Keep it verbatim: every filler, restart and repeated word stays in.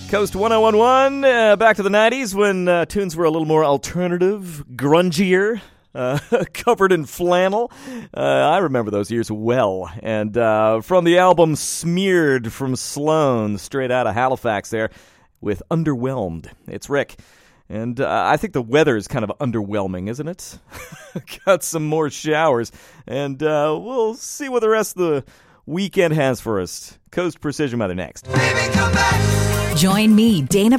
Coast one oh one one, uh, back to the nineties when uh, tunes were a little more alternative, grungier, uh, covered in flannel. Uh, I remember those years well. And uh, from the album Smeared from Sloan, straight out of Halifax there, with Underwhelmed. It's Rick. And uh, I think the weather is kind of underwhelming, isn't it? Got some more showers. And uh, we'll see what the rest of the weekend has for us. Coast Precision Weather next. Baby, come back. Join me, Dana